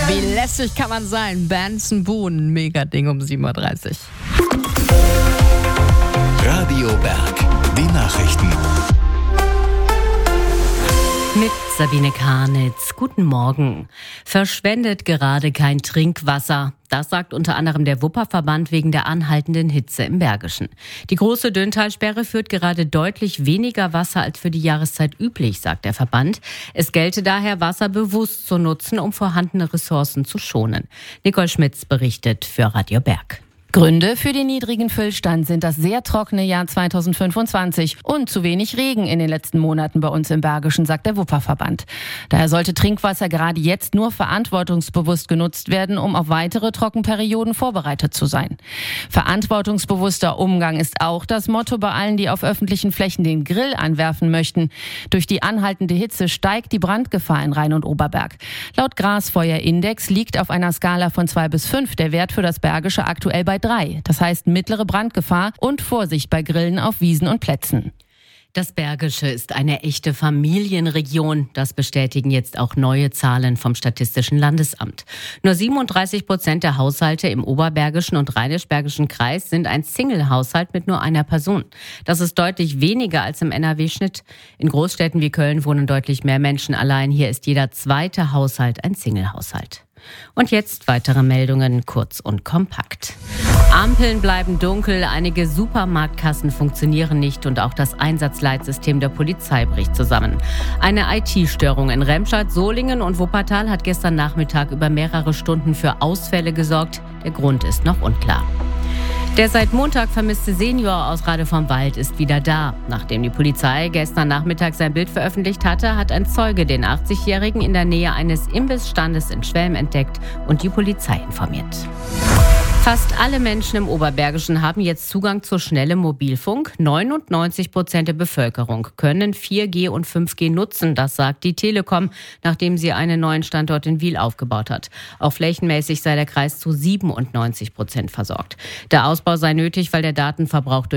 Wie lässig kann man sein? Benson Boone, mega Ding um 7.30 Uhr. Radio Berg, die Nachrichten. Mit Sabine Karnitz. Guten Morgen. Verschwendet gerade kein Trinkwasser. Das sagt unter anderem der Wupperverband wegen der anhaltenden Hitze im Bergischen. Die große Dönntalsperre führt gerade deutlich weniger Wasser als für die Jahreszeit üblich, sagt der Verband. Es gelte daher, Wasser bewusst zu nutzen, um vorhandene Ressourcen zu schonen. Nicole Schmitz berichtet für Radio Berg. Gründe für den niedrigen Füllstand sind das sehr trockene Jahr 2025 und zu wenig Regen in den letzten Monaten bei uns im Bergischen, sagt der Wupperverband. Daher sollte Trinkwasser gerade jetzt nur verantwortungsbewusst genutzt werden, um auf weitere Trockenperioden vorbereitet zu sein. Verantwortungsbewusster Umgang ist auch das Motto bei allen, die auf öffentlichen Flächen den Grill anwerfen möchten. Durch die anhaltende Hitze steigt die Brandgefahr in Rhein und Oberberg. Laut Grasfeuerindex liegt auf einer Skala von 2 bis 5 der Wert für das Bergische aktuell bei 3. Das heißt mittlere Brandgefahr und Vorsicht bei Grillen auf Wiesen und Plätzen. Das Bergische ist eine echte Familienregion. Das bestätigen jetzt auch neue Zahlen vom Statistischen Landesamt. Nur 37% der Haushalte im Oberbergischen und Rheinisch-Bergischen Kreis sind ein Single-Haushalt mit nur einer Person. Das ist deutlich weniger als im NRW-Schnitt. In Großstädten wie Köln wohnen deutlich mehr Menschen allein. Hier ist jeder zweite Haushalt ein Single-Haushalt. Und jetzt weitere Meldungen, kurz und kompakt. Ampeln bleiben dunkel, einige Supermarktkassen funktionieren nicht und auch das Einsatzleitsystem der Polizei bricht zusammen. Eine IT-Störung in Remscheid, Solingen und Wuppertal hat gestern Nachmittag über mehrere Stunden für Ausfälle gesorgt. Der Grund ist noch unklar. Der seit Montag vermisste Senior aus Rade vom Wald ist wieder da. Nachdem die Polizei gestern Nachmittag sein Bild veröffentlicht hatte, hat ein Zeuge den 80-Jährigen in der Nähe eines Imbissstandes in Schwelm entdeckt und die Polizei informiert. Fast alle Menschen im Oberbergischen haben jetzt Zugang zu schnellem Mobilfunk. 99% der Bevölkerung können 4G und 5G nutzen, das sagt die Telekom, nachdem sie einen neuen Standort in Wil aufgebaut hat. Auch flächenmäßig sei der Kreis zu 97% versorgt. Der Ausbau sei nötig, weil der Datenverbrauch